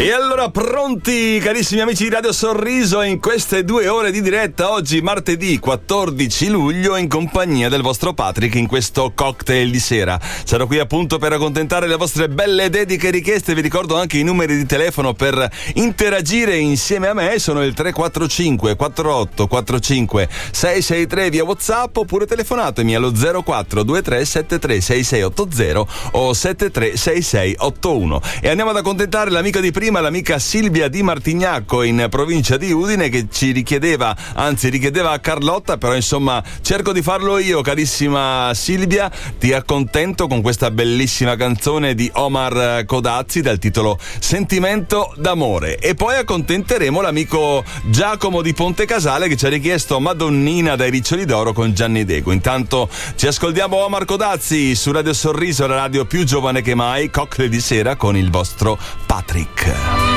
E allora pronti carissimi amici di Radio Sorriso in queste 2 ore di diretta oggi martedì 14 luglio in compagnia del vostro Patrick in questo cocktail di sera. Sarò qui appunto per accontentare le vostre belle dediche richieste. Vi ricordo anche i numeri di telefono per interagire insieme a me, sono il 345 48 45 663 via WhatsApp oppure telefonatemi allo 0423 73 6680 o 73 6681 e andiamo ad accontentare l'amica di prima, l'amica Silvia di Martignacco in provincia di Udine che ci richiedeva a Carlotta, però insomma cerco di farlo io. Carissima Silvia, ti accontento con questa bellissima canzone di Omar Codazzi dal titolo Sentimento d'amore e poi accontenteremo l'amico Giacomo di Ponte Casale che ci ha richiesto Madonnina dai Riccioli d'Oro con Gianni Dego. Intanto ci ascoltiamo Omar Codazzi su Radio Sorriso, la radio più giovane che mai, cocktail di sera con il vostro Patrick.